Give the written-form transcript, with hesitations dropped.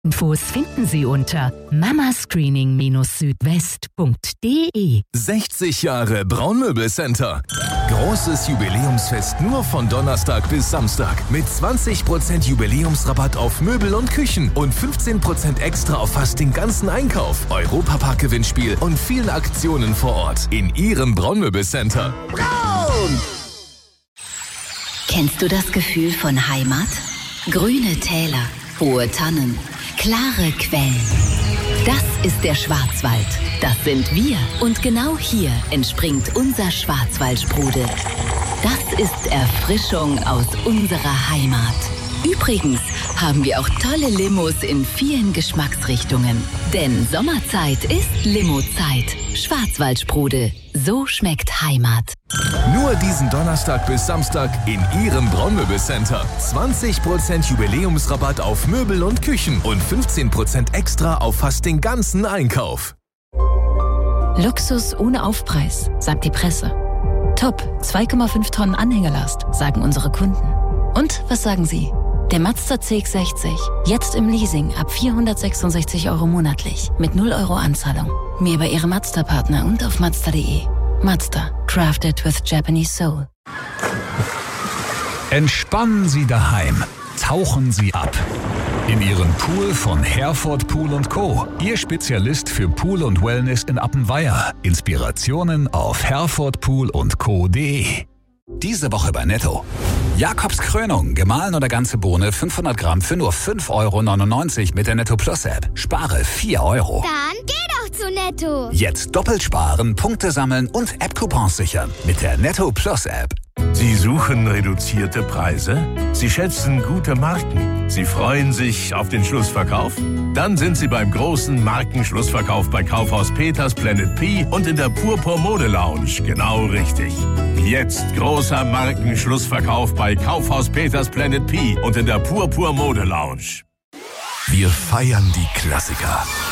Infos finden Sie unter mamascreening-südwest.de. 60 Jahre Braunmöbelcenter. Großes Jubiläumsfest nur von Donnerstag bis Samstag mit 20% Jubiläumsrabatt auf Möbel und Küchen und 15% extra auf fast den ganzen Einkauf. Europapark-Gewinnspiel und vielen Aktionen vor Ort in Ihrem Braunmöbelcenter. Braun! Kennst du das Gefühl von Heimat? Grüne Täler, hohe Tannen, klare Quellen. Das ist der Schwarzwald. Das sind wir. Und genau hier entspringt unser Schwarzwaldsprudel. Das ist Erfrischung aus unserer Heimat. Übrigens haben wir auch tolle Limos in vielen Geschmacksrichtungen. Denn Sommerzeit ist Limo-Zeit. Schwarzwaldsprudel. So schmeckt Heimat. Nur diesen Donnerstag bis Samstag in Ihrem Braunmöbelcenter. 20% Jubiläumsrabatt auf Möbel und Küchen und 15% extra auf fast den ganzen Einkauf. Luxus ohne Aufpreis, sagt die Presse. Top, 2,5 Tonnen Anhängerlast, sagen unsere Kunden. Und was sagen Sie? Der Mazda CX-60, jetzt im Leasing ab 466 € monatlich, mit 0 € Anzahlung. Mehr bei Ihrem Mazda-Partner und auf Mazda.de. Mazda, crafted with Japanese soul. Entspannen Sie daheim. Tauchen Sie ab. In Ihren Pool von Herford Pool & Co. Ihr Spezialist für Pool und Wellness in Appenweier. Inspirationen auf herfordpoolundco.de. Diese Woche bei Netto. Jakobs Krönung, gemahlen oder ganze Bohne, 500 Gramm für nur 5,99 € mit der Netto Plus App. Spare 4 €. Dann geh doch zu Netto. Jetzt doppelt sparen, Punkte sammeln und App-Coupons sichern mit der Netto Plus App. Sie suchen reduzierte Preise? Sie schätzen gute Marken? Sie freuen sich auf den Schlussverkauf? Dann sind Sie beim großen Markenschlussverkauf bei Kaufhaus Peters Planet P und in der Purpur Mode Lounge genau richtig. Jetzt großer Markenschlussverkauf bei Kaufhaus Peters Planet P und in der Purpur Mode Lounge. Wir feiern die Klassiker.